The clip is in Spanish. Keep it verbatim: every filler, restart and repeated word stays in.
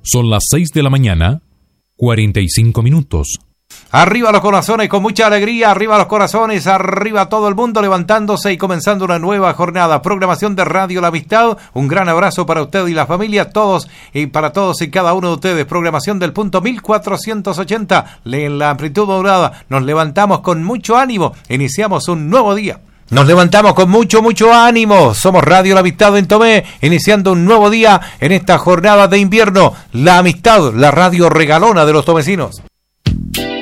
Son las seis de la mañana, cuarenta y cinco minutos. Arriba los corazones, con mucha alegría, arriba los corazones, arriba todo el mundo levantándose y comenzando una nueva jornada. Programación de Radio La Amistad, un gran abrazo para usted y la familia, todos y para todos y cada uno de ustedes. Programación del punto mil cuatrocientos ochenta, en la amplitud modulada. Nos levantamos con mucho ánimo, iniciamos un nuevo día. Nos levantamos con mucho, mucho ánimo. Somos Radio La Amistad en Tomé, iniciando un nuevo día en esta jornada de invierno. La Amistad, la radio regalona de los tomecinos.